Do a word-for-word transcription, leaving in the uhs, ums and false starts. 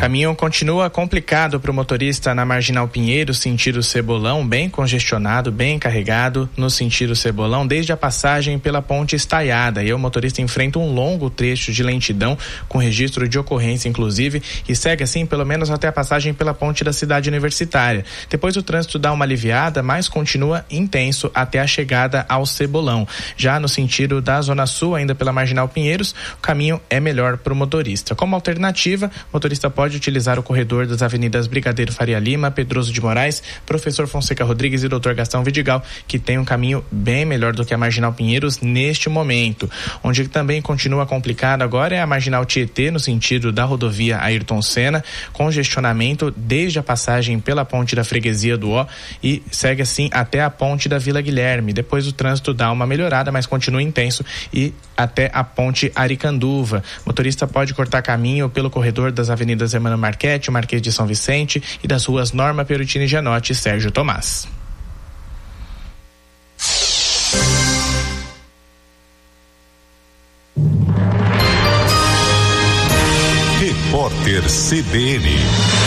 caminho continua complicado para o motorista na Marginal Pinheiro, sentido Cebolão, bem congestionado, bem carregado no sentido Cebolão, desde a passagem pela Ponte Estaiada. E o motorista enfrenta um longo trecho de lentidão, com registro de ocorrência, inclusive, e segue assim pelo menos até a passagem pela Ponte da Cidade Universitária. Depois o trânsito dá uma aliviada, mas continua intenso até a chegada ao Cebolão. Já no sentido da Zona Sul, ainda pela Marginal Pinheiros, o caminho é melhor para o motorista. Como alternativa, o motorista pode utilizar o corredor das avenidas Brigadeiro Faria Lima, Pedroso de Moraes, Professor Fonseca Rodrigues e doutor Gastão Vidigal, que tem um caminho bem melhor do que a Marginal Pinheiros neste momento. Onde também continua complicado agora é a Marginal Tietê, no sentido da rodovia Ayrton Senna, congestionamento desde a passagem pela Ponte da Freguesia do Ó e segue assim até a Ponte da Vila Guilherme. Depois o trânsito dá uma melhorada, mas continua intenso e até a Ponte Aricanduva. O motorista pode cortar caminho pelo corredor das avenidas Emmanuel Marchetti, Marquês de São Vicente e das ruas Norma Perutini Gianotti e Sérgio Tomás. Repórter C B N.